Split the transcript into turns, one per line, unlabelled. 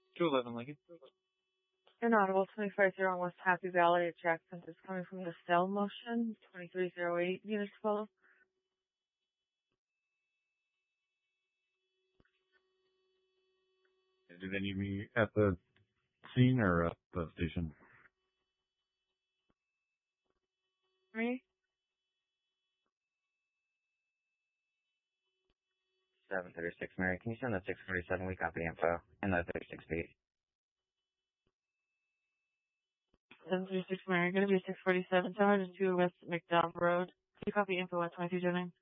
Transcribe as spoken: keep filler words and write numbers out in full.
two eleven Lincoln.
Inaudible twenty-five zero on West Happy Valley at Jackson is coming from the cell motion, twenty-three oh eight, units follow.
Do they need me at the scene or at the station?
Me?
seven thirty-six, Mary. Can you send the six forty-seven? We copy info and the thirty-six feet.
seven thirty-six Mary, gonna be six forty-seven, two oh two West McDowell Road. Can you copy info at twenty-two Jennings?